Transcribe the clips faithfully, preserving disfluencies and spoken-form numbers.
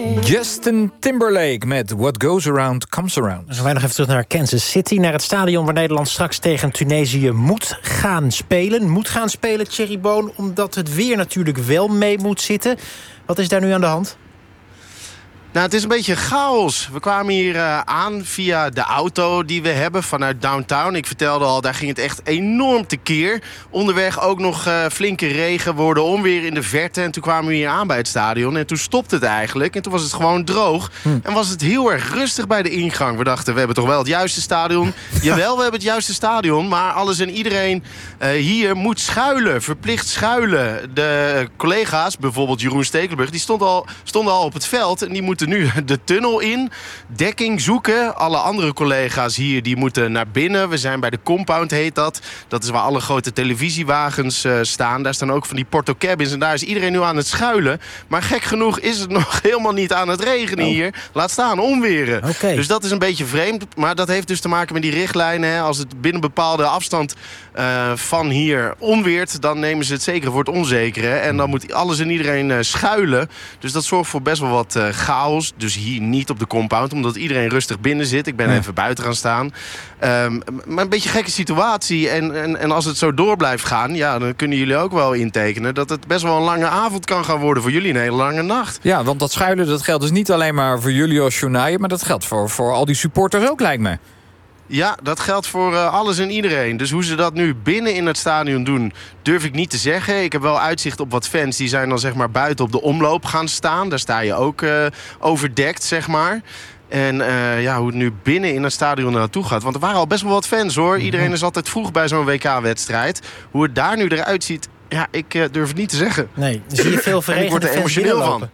Justin Timberlake met What Goes Around Comes Around. Dan gaan wij nog even terug naar Kansas City, naar het stadion waar Nederland straks tegen Tunesië moet gaan spelen. Moet gaan spelen, Thierry Boon, omdat het weer natuurlijk wel mee moet zitten. Wat is daar nu aan de hand? Nou, het is een beetje chaos. We kwamen hier uh, aan via de auto die we hebben vanuit downtown. Ik vertelde al, daar ging het echt enorm tekeer. Onderweg ook nog uh, flinke regen, worden onweer in de verte. En toen kwamen we hier aan bij het stadion. En toen stopte het eigenlijk. En toen was het gewoon droog. Hm. En was het heel erg rustig bij de ingang. We dachten, we hebben toch wel het juiste stadion. Jawel, we hebben het juiste stadion. Maar alles en iedereen uh, hier moet schuilen. Verplicht schuilen. De collega's, bijvoorbeeld Jeroen Stekelenburg, die stond al, stonden al op het veld. En die moeten nu de tunnel in, dekking zoeken. Alle andere collega's hier die moeten naar binnen. We zijn bij de compound, heet dat. Dat is waar alle grote televisiewagens uh, staan. Daar staan ook van die porto cabins en daar is iedereen nu aan het schuilen. Maar gek genoeg is het nog helemaal niet aan het regenen oh. hier. Laat staan onweren. Okay. Dus dat is een beetje vreemd. Maar dat heeft dus te maken met die richtlijnen. Hè. Als het binnen bepaalde afstand uh, van hier onweert, dan nemen ze het zekere voor het onzekere. En dan moet alles en iedereen uh, schuilen. Dus dat zorgt voor best wel wat uh, chaos. Dus hier niet op de compound, omdat iedereen rustig binnen zit. Ik ben ja. even buiten gaan staan. Um, maar een beetje een gekke situatie. En, en, en als het zo door blijft gaan, ja, dan kunnen jullie ook wel intekenen dat het best wel een lange avond kan gaan worden. Voor jullie een hele lange nacht. Ja, want dat schuilen, dat geldt dus niet alleen maar voor jullie als journaal, maar dat geldt voor, voor al die supporters ook, lijkt me. Ja, dat geldt voor uh, alles en iedereen. Dus hoe ze dat nu binnen in het stadion doen, durf ik niet te zeggen. Ik heb wel uitzicht op wat fans. Die zijn dan zeg maar buiten op de omloop gaan staan. Daar sta je ook uh, overdekt, zeg maar. En uh, ja, hoe het nu binnen in het stadion naartoe gaat. Want er waren al best wel wat fans, hoor. Iedereen is altijd vroeg bij zo'n W K-wedstrijd. Hoe het daar nu eruit ziet, ja, ik uh, durf het niet te zeggen. Nee, zie je veel verregende ik word er emotioneel van.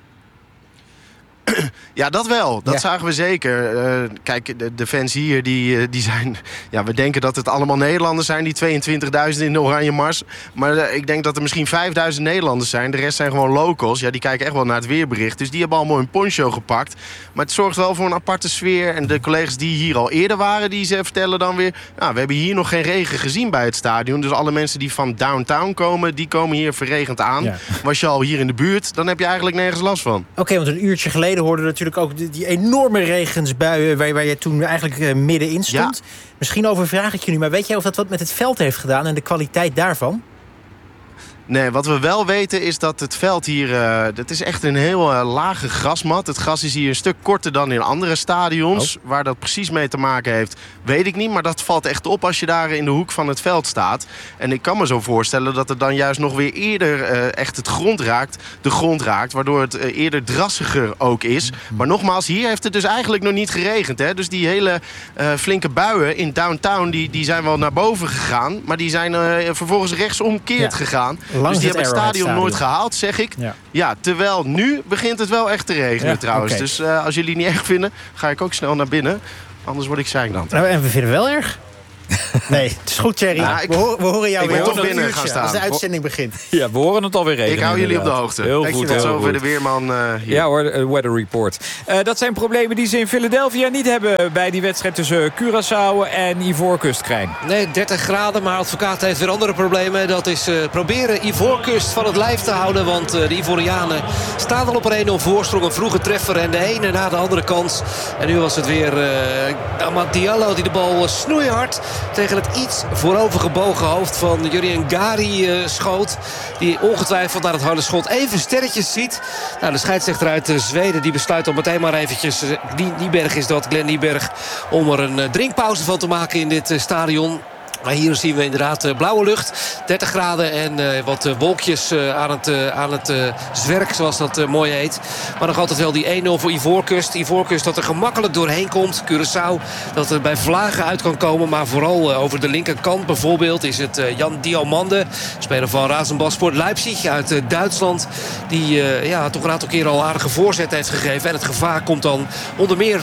Ja, dat wel. Dat ja. zagen we zeker. Uh, kijk, de, de fans hier, die, die zijn... Ja, we denken dat het allemaal Nederlanders zijn, die tweeëntwintigduizend in de Oranje Mars. Maar uh, ik denk dat er misschien vijfduizend Nederlanders zijn. De rest zijn gewoon locals. Ja, die kijken echt wel naar het weerbericht. Dus die hebben allemaal een poncho gepakt. Maar het zorgt wel voor een aparte sfeer. En de collega's die hier al eerder waren, die ze vertellen dan weer... Nou, we hebben hier nog geen regen gezien bij het stadion. Dus alle mensen die van downtown komen, die komen hier verregend aan. Ja. Was je al hier in de buurt, dan heb je eigenlijk nergens last van. Oké, okay, want een uurtje geleden hoorden we natuurlijk ook die, die enorme regensbuien waar, waar je toen eigenlijk uh, middenin stond. Ja. Misschien overvraag ik je nu, maar weet jij of dat wat met het veld heeft gedaan en de kwaliteit daarvan? Nee, wat we wel weten is dat het veld hier... Uh, dat is echt een heel uh, lage grasmat. Het gras is hier een stuk korter dan in andere stadions. Oh. Waar dat precies mee te maken heeft, weet ik niet. Maar dat valt echt op als je daar in de hoek van het veld staat. En ik kan me zo voorstellen dat het dan juist nog weer eerder uh, echt het grond raakt, de grond raakt. Waardoor het uh, eerder drassiger ook is. Mm-hmm. Maar nogmaals, hier heeft het dus eigenlijk nog niet geregend. Hè? Dus die hele uh, flinke buien in downtown, die, die zijn wel naar boven gegaan. Maar die zijn uh, vervolgens rechtsomkeerd ja. gegaan. Langs dus die hebben het stadion, stadion nooit gehaald, zeg ik. Ja. ja, terwijl nu begint het wel echt te regenen ja, trouwens. Okay. Dus uh, als jullie het niet erg vinden, ga ik ook snel naar binnen. Anders word ik zeiknant. Nou, en we vinden het wel erg. Nee, het is goed, Thierry. Ja, ik, we, horen, we horen jou ik weer. Ik ben toch binnen gaan staan. Als de uitzending begint. Ja, we horen het alweer regenen. Ik hou jullie op de hoogte. Heel Dank goed. Tot zo over de weerman uh, hier. Ja hoor, uh, weather report. Uh, dat zijn problemen die ze in Philadelphia niet hebben bij die wedstrijd tussen Curaçao en Ivoorkust, Krijn. Nee, dertig graden, maar advocaat heeft weer andere problemen. Dat is uh, proberen Ivoorkust van het lijf te houden. Want uh, de Ivorianen staan al op een één nul voorsprong. Een vroege treffer en de ene na de andere kans. En nu was het weer uh, Amad Diallo die de bal uh, snoeihard tegen het iets voorovergebogen hoofd van Jurien Gari uh, schoot. Die ongetwijfeld naar het harde schot even sterretjes ziet. Nou, de scheidsrechter uit uh, Zweden die besluit om meteen maar eventjes... Uh, Nieberg is dat, Glenn Nieberg, om er een uh, drinkpauze van te maken in dit uh, stadion. Maar hier zien we inderdaad uh, blauwe lucht, dertig graden en uh, wat uh, wolkjes uh, aan het, uh, aan het uh, zwerk, zoals dat uh, mooi heet. Maar nog altijd wel die één nul voor Ivoorkust. Ivoorkust dat er gemakkelijk doorheen komt. Curaçao dat er bij vlagen uit kan komen. Maar vooral uh, over de linkerkant bijvoorbeeld is het uh, Jan Diomande, speler van Rasenballsport Leipzig uit uh, Duitsland. Die uh, ja, toch een aantal keren al aardige voorzet heeft gegeven. En het gevaar komt dan onder meer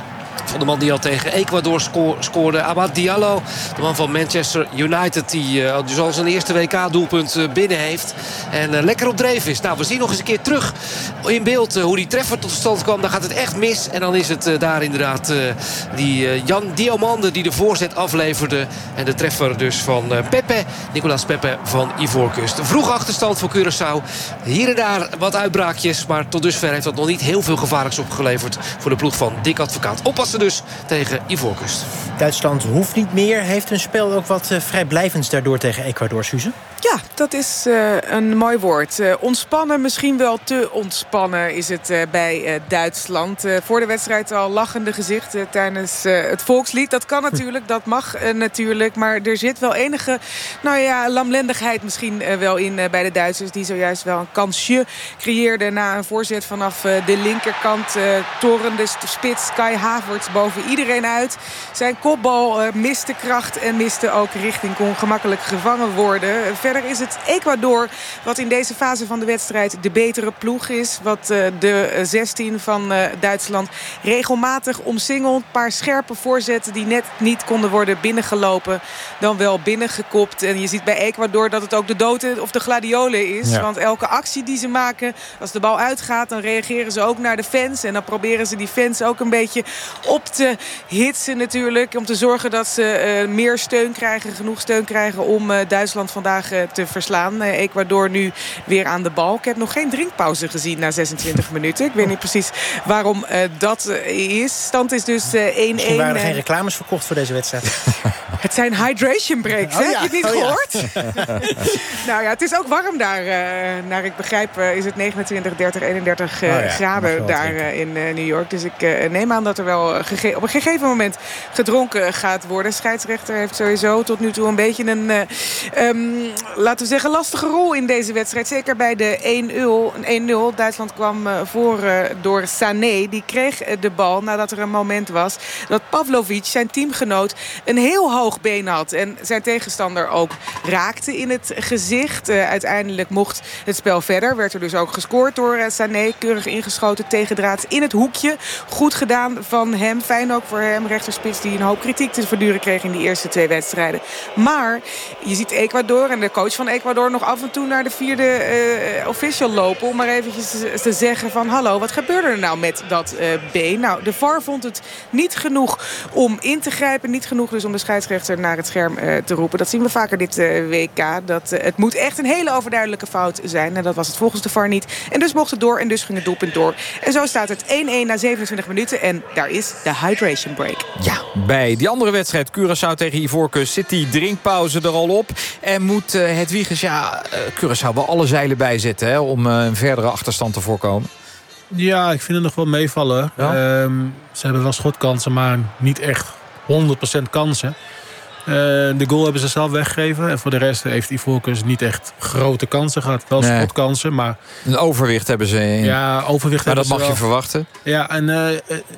van de man die al tegen Ecuador sco- scoorde. Amad Diallo, de man van Manchester United, die uh, dus al zijn eerste W K-doelpunt uh, binnen heeft. En uh, lekker op dreef is. Nou, we zien nog eens een keer terug in beeld uh, hoe die treffer tot stand kwam. Dan gaat het echt mis. En dan is het uh, daar inderdaad uh, die uh, Jan Diomande die de voorzet afleverde. En de treffer dus van uh, Pepe, Nicolas Pepe van Ivoorkust. Een vroeg achterstand voor Curaçao. Hier en daar wat uitbraakjes. Maar tot dusver heeft dat nog niet heel veel gevaarlijks opgeleverd voor de ploeg van Dick Advocaat. Oppassen dus tegen Ivoorkust. Duitsland hoeft niet meer. Heeft hun spel ook wat uh, vrijblijvends daardoor tegen Ecuador, Suze? Ja, dat is uh, een mooi woord. Uh, ontspannen, misschien wel te ontspannen is het uh, bij uh, Duitsland. Uh, voor de wedstrijd al lachende gezichten tijdens uh, het volkslied. Dat kan natuurlijk, dat mag uh, natuurlijk. Maar er zit wel enige, nou ja, lamlendigheid misschien uh, wel in uh, bij de Duitsers. Die zojuist wel een kansje creëerden na een voorzet vanaf uh, de linkerkant. Uh, torende spits Kai Havertz boven iedereen uit. Zijn kopbal uh, miste kracht en miste ook richting. Kon gemakkelijk gevangen worden. Uh, Verder is het Ecuador wat in deze fase van de wedstrijd de betere ploeg is. Wat uh, de zestien van uh, Duitsland regelmatig omsingelt. Een paar scherpe voorzetten die net niet konden worden binnengelopen. Dan wel binnengekopt. En je ziet bij Ecuador dat het ook de dood of de gladiolen is. Ja. Want elke actie die ze maken, als de bal uitgaat, dan reageren ze ook naar de fans. En dan proberen ze die fans ook een beetje op te hitsen natuurlijk. Om te zorgen dat ze uh, meer steun krijgen, genoeg steun krijgen om uh, Duitsland vandaag uh, te verslaan. Ecuador nu weer aan de bal. Ik heb nog geen drinkpauze gezien na zesentwintig minuten. Ik weet niet precies waarom uh, dat is. Stand is dus uh, één één. Misschien waren er geen reclames verkocht voor deze wedstrijd. Het zijn hydration breaks, hè? Oh ja, Heb je het niet oh gehoord? Ja. Nou ja, het is ook warm daar. Uh, naar ik begrijp uh, is het negenentwintig, dertig, eenendertig uh, oh ja, graden daar uh, in uh, New York. Dus ik uh, neem aan dat er wel uh, gege- op een gegeven moment gedronken gaat worden. Scheidsrechter heeft sowieso tot nu toe een beetje een... Uh, um, laten we zeggen, lastige rol in deze wedstrijd. Zeker bij de één nul. Duitsland kwam uh, voor uh, door Sané. Die kreeg uh, de bal nadat er een moment was dat Pavlovic, zijn teamgenoot, een heel hoog been had. En zijn tegenstander ook raakte in het gezicht. Uh, uiteindelijk mocht het spel verder. Werd er dus ook gescoord door uh, Sané. Keurig ingeschoten tegendraads in het hoekje. Goed gedaan van hem. Fijn ook voor hem. Rechterspits die een hoop kritiek te verduren kreeg in die eerste twee wedstrijden. Maar je ziet Ecuador en de coach van Ecuador nog af en toe naar de vierde uh, official lopen. Om maar eventjes te, te zeggen van hallo, wat gebeurde er nou met dat uh, been? Nou, de V A R vond het niet genoeg om in te grijpen. Niet genoeg dus om de scheidsrechter naar het scherm uh, te roepen. Dat zien we vaker dit uh, W K. Dat, uh, het moet echt een hele overduidelijke fout zijn. En dat was het volgens de V A R niet. En dus mocht het door en dus ging het doelpunt door. En zo staat het één één na zevenentwintig minuten. En daar is de hydration break. Ja, bij die andere wedstrijd, Curaçao tegen Ivoorkust, zit die drinkpauze er al op. En moet uh, Hedwiges, ja, uh, Curaçao wel alle zeilen bijzetten, hè, om uh, een verdere achterstand te voorkomen. Ja, ik vind het nog wel meevallen. Ja? Um, ze hebben wel schotkansen, maar niet echt honderd procent kansen. Uh, de goal hebben ze zelf weggegeven. En voor de rest heeft Ivoorkust niet echt grote kansen gehad. Wel nee. schotkansen, maar... Een overwicht hebben ze in. Ja, overwicht maar hebben dat ze mag wel. je verwachten. Ja, en uh,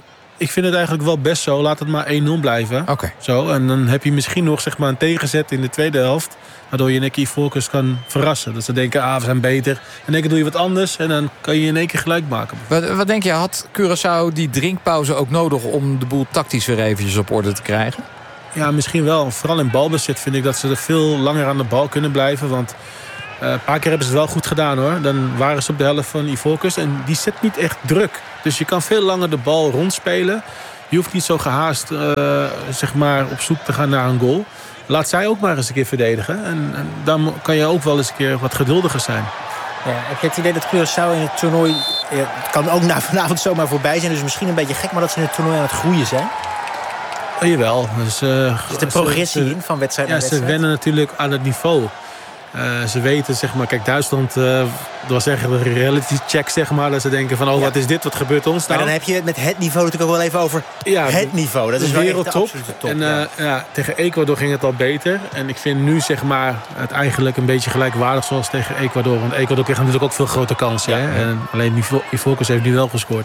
ik vind het eigenlijk wel best zo. Laat het maar één nul blijven. Okay. Zo, en dan heb je misschien nog zeg maar, een tegenzet in de tweede helft. Waardoor je in één keer Ivoorkust kan verrassen. Dat ze denken, ah, we zijn beter. In één keer doe je wat anders en dan kan je in één keer gelijk maken. Wat, wat denk je, had Curaçao die drinkpauze ook nodig om de boel tactisch weer eventjes op orde te krijgen? Ja, misschien wel. Vooral in balbezit vind ik dat ze er veel langer aan de bal kunnen blijven. Want uh, een paar keer hebben ze het wel goed gedaan hoor. Dan waren ze op de helft van Ivoorkust en die zet niet echt druk. Dus je kan veel langer de bal rondspelen. Je hoeft niet zo gehaast uh, zeg maar op zoek te gaan naar een goal. Laat zij ook maar eens een keer verdedigen. En, en dan kan je ook wel eens een keer wat geduldiger zijn. Ja, heb je het idee dat Curaçao in het toernooi... Ja, het kan ook na vanavond zomaar voorbij zijn. Dus misschien een beetje gek, maar dat ze in het toernooi aan het groeien zijn? Ja, jawel. Dus, uh, is de progressie ze, in van wedstrijd naar ja, wedstrijd? Ze wennen natuurlijk aan het niveau. Uh, ze weten, zeg maar, kijk, Duitsland, uh, dat was echt een reality check, zeg maar. Dat ze denken van, oh, ja. wat is dit, wat gebeurt ons nou? Maar dan heb je het met het niveau natuurlijk ook wel even over ja, het niveau. Dat is wel wereldtop. Echt de top. En uh, ja. Ja, tegen Ecuador ging het al beter. En ik vind nu, zeg maar, het eigenlijk een beetje gelijkwaardig zoals tegen Ecuador. Want Ecuador kreeg natuurlijk ook veel grote kansen. Ja, hè? Ja. En alleen Ivoorkust heeft nu wel gescoord.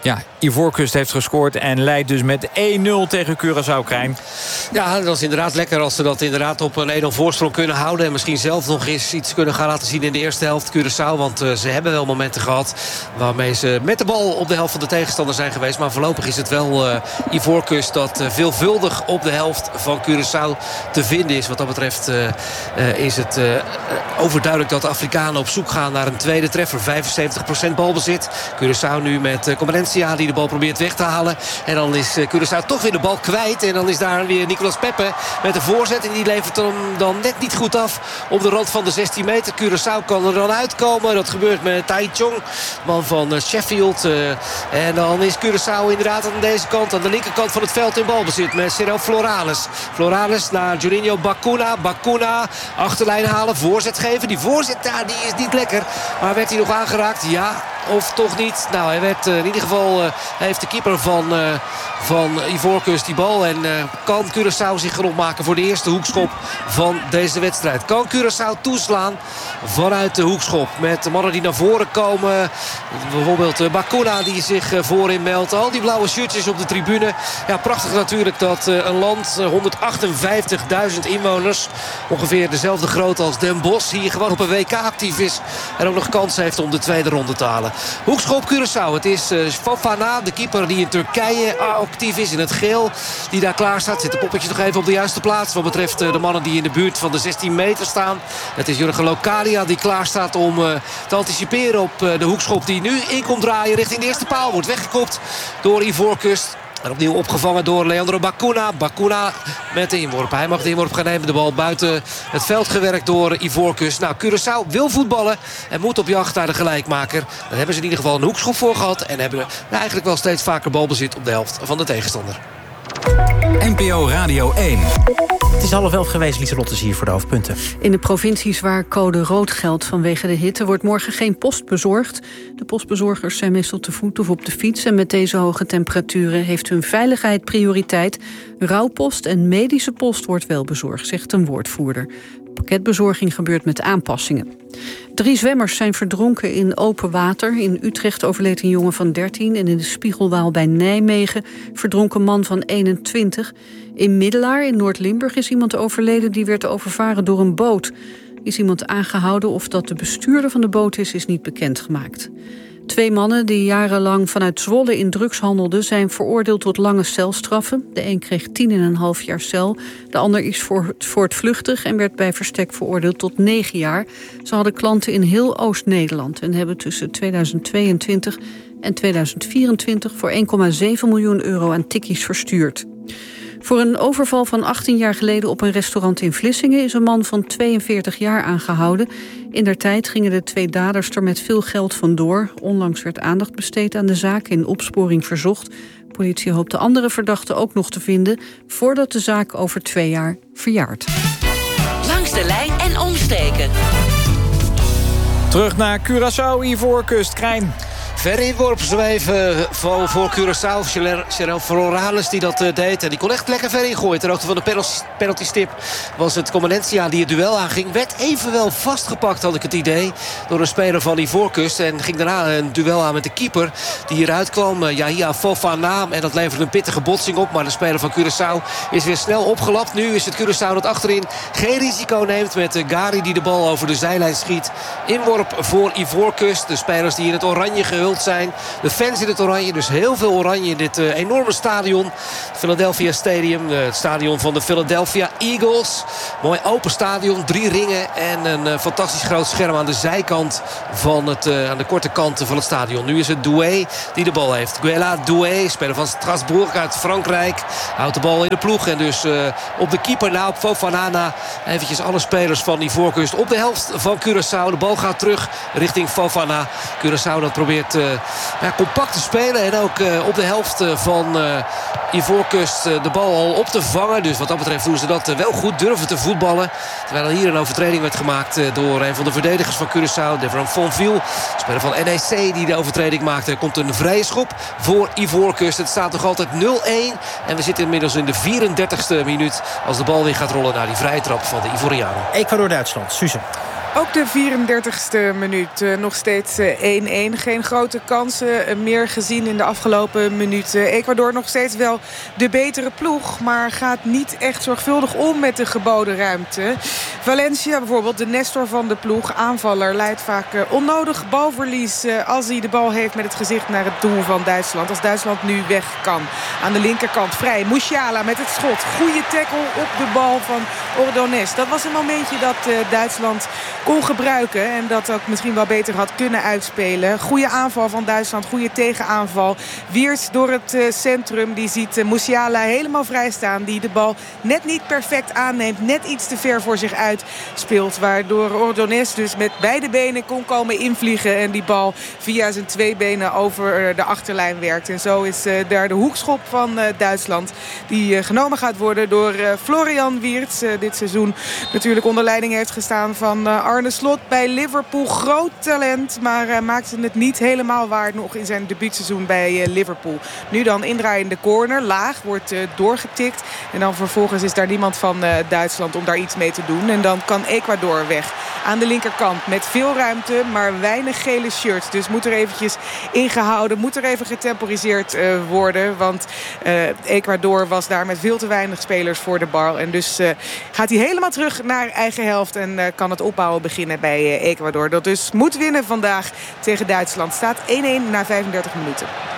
Ja, Ivoorkust heeft gescoord en leidt dus met één nul tegen Curaçao, Krijn. Ja, dat is inderdaad lekker als ze dat inderdaad op een één nul voorsprong kunnen houden. En misschien zelf nog eens iets kunnen gaan laten zien in de eerste helft Curaçao. Want uh, ze hebben wel momenten gehad waarmee ze met de bal op de helft van de tegenstander zijn geweest. Maar voorlopig is het wel uh, Ivoorkust dat uh, veelvuldig op de helft van Curaçao te vinden is. Wat dat betreft uh, uh, is het uh, overduidelijk dat de Afrikanen op zoek gaan naar een tweede treffer. vijfenzeventig procent balbezit. Curaçao nu met uh, Comarentia die de bal probeert weg te halen. En dan is uh, Curaçao toch weer de bal kwijt. En dan is daar weer Nicolas Pepe met de voorzet. En die levert hem dan net niet goed af op de rand van de zestien meter. Curaçao kan er dan uitkomen. Dat gebeurt met Tai Chong, man van uh, Sheffield. Uh, en dan is Curaçao inderdaad aan deze kant, aan de linkerkant van het veld in balbezit. Met Serel Florales. Florales naar Juninho Bacuna. Bacuna, achterlijn halen, voorzet geven. Die voorzet daar, die is niet lekker. Maar werd hij nog aangeraakt? Ja, of toch niet? Nou, hij werd uh, in ieder geval uh, heeft de keeper van, uh, van Ivoorkust die bal. En uh, kan Curaçao zich erop maken voor de eerste hoekschop van deze wedstrijd. Kan Curaçao toeslaan vanuit de hoekschop. Met de mannen die naar voren komen. Bijvoorbeeld uh, Bacuna die zich uh, voorin meldt. Al die blauwe shirtjes op de tribune. Ja, prachtig natuurlijk dat uh, een land, uh, honderdachtenvijftigduizend inwoners. Ongeveer dezelfde grootte als Den Bosch. Hier gewoon op een W K actief is. En ook nog kans heeft om de tweede ronde te halen. Hoekschop Curaçao. Het is uh, Fofana, de keeper die in Turkije actief is in het geel. Die daar klaar staat. Zit de poppetje nog even op de juiste plaats. Wat betreft uh, de mannen die in de buurt van de zestien meter staan. Het is Jurgen Localia die klaar staat om uh, te anticiperen op uh, de hoekschop die nu in komt draaien richting de eerste paal. Wordt weggekopt door Ivoorkust. En opnieuw opgevangen door Leandro Bacuna. Bacuna met de inworp. Hij mag de inworp gaan nemen. De bal buiten het veld gewerkt door Ivoorkust. Nou, Curaçao wil voetballen en moet op jacht naar de gelijkmaker. Daar hebben ze in ieder geval een hoekschop voor gehad. En hebben nou, eigenlijk wel steeds vaker balbezit op de helft van de tegenstander. N P O Radio één. Het is half elf geweest, Lieselotte is hier voor de hoofdpunten. In de provincies waar code rood geldt vanwege de hitte wordt morgen geen post bezorgd. De postbezorgers zijn meestal te voet of op de fiets. En met deze hoge temperaturen heeft hun veiligheid prioriteit. Rouwpost en medische post wordt wel bezorgd, zegt een woordvoerder. Pakketbezorging gebeurt met aanpassingen. Drie zwemmers zijn verdronken in open water. In Utrecht overleed een jongen van dertien... en in de Spiegelwaal bij Nijmegen verdronken man van eenentwintig. In Middelaar in Noord-Limburg is iemand overleden... die werd overvaren door een boot. Is iemand aangehouden of dat de bestuurder van de boot is... is niet bekendgemaakt. Twee mannen die jarenlang vanuit Zwolle in drugs handelden... zijn veroordeeld tot lange celstraffen. De een kreeg tien en een half jaar cel. De ander is voor, voortvluchtig en werd bij verstek veroordeeld tot negen jaar. Ze hadden klanten in heel Oost-Nederland... en hebben tussen tweeduizend tweeëntwintig en tweeduizend vierentwintig... voor één komma zeven miljoen euro aan tikkies verstuurd. Voor een overval van achttien jaar geleden op een restaurant in Vlissingen... is een man van tweeënveertig jaar aangehouden. Indertijd gingen de twee daders er met veel geld vandoor. Onlangs werd aandacht besteed aan de zaak in opsporing verzocht. Politie hoopt de andere verdachten ook nog te vinden... voordat de zaak over twee jaar verjaart. Langs de lijn en omsteken. Terug naar Curaçao, Ivoorkust, Krijn. Ver inworp zweven voor, voor Curaçao. Serel Florales die dat uh, deed. En die kon echt lekker ver ingooien. Ter hoogte van de penaltystip was het Comarentia die het duel aanging. Werd evenwel vastgepakt, had ik het idee, door een speler van Ivoorkust. En ging daarna een duel aan met de keeper die hieruit kwam. Uh, Yahia Fofana. En dat leverde een pittige botsing op. Maar de speler van Curaçao is weer snel opgelapt. Nu is het Curaçao dat achterin geen risico neemt met uh, Gari die de bal over de zijlijn schiet. Inworp voor Ivoorkust. De spelers die in het oranje gehuld zijn. De fans in het oranje, dus heel veel oranje in dit uh, enorme stadion. Philadelphia Stadium, uh, het stadion van de Philadelphia Eagles. Mooi open stadion, drie ringen en een uh, fantastisch groot scherm aan de zijkant van het, uh, aan de korte kanten van het stadion. Nu is het Doué die de bal heeft. Guela Doué, speler van Strasbourg uit Frankrijk. Houdt de bal in de ploeg en dus uh, op de keeper na op Fofana. Eventjes alle spelers van Ivoorkust op de helft van Curaçao. De bal gaat terug richting Fofana. Curaçao dat probeert uh, ja, compact te spelen. En ook uh, op de helft uh, van uh, Ivoorkust uh, de bal al op te vangen. Dus wat dat betreft doen ze dat uh, wel goed, durven te voetballen. Terwijl er hier een overtreding werd gemaakt uh, door een van de verdedigers van Curaçao. Devran Fonville, speler van N E C die de overtreding maakte. Er komt een vrije schop voor Ivoorkust. Het staat nog altijd nul één. En we zitten inmiddels in de vierendertigste minuut als de bal weer gaat rollen naar die vrije trap van de Ivorianen. Ecuador-Duitsland, Suze. Ook de vierendertigste minuut. Uh, nog steeds uh, één-één. Geen grote kansen. Uh, meer gezien in de afgelopen minuten. Ecuador nog steeds wel de betere ploeg. Maar gaat niet echt zorgvuldig om met de geboden ruimte. Valencia bijvoorbeeld, de nestor van de ploeg. Aanvaller leidt vaak uh, onnodig balverlies. Uh, als hij de bal heeft met het gezicht naar het doel van Duitsland. Als Duitsland nu weg kan. Aan de linkerkant vrij. Musiala met het schot. Goeie tackle op de bal van Ordonez. Dat was een momentje dat uh, Duitsland kon gebruiken. En dat ook misschien wel beter had kunnen uitspelen. Goede aanval van Duitsland. Goede tegenaanval. Wiertz door het uh, centrum. Die ziet uh, Musiala helemaal vrij staan. Die de bal net niet perfect aanneemt. Net iets te ver voor zich uit speelt. Waardoor Ordonez dus met beide benen kon komen invliegen. En die bal via zijn twee benen over uh, de achterlijn werkt. En zo is uh, daar de hoekschop van uh, Duitsland. Die uh, genomen gaat worden door uh, Florian Wiertz. Uh, dit seizoen natuurlijk onder leiding heeft gestaan van uh, Arne Slot bij Liverpool. Groot talent, maar uh, maakte het niet helemaal waar nog in zijn debuutseizoen bij uh, Liverpool. Nu dan indraaiende corner. Laag, wordt uh, doorgetikt. En dan vervolgens is daar niemand van uh, Duitsland om daar iets mee te doen. En dan kan Ecuador weg. Aan de linkerkant met veel ruimte, maar weinig gele shirts. Dus moet er eventjes ingehouden, moet er even getemporiseerd uh, worden. Want uh, Ecuador was daar met veel te weinig spelers voor de bar. En dus uh, gaat hij helemaal terug naar eigen helft. En uh, kan het opbouwen beginnen bij uh, Ecuador. Dat dus moet winnen vandaag tegen Duitsland. Staat één-één na vijfendertig minuten.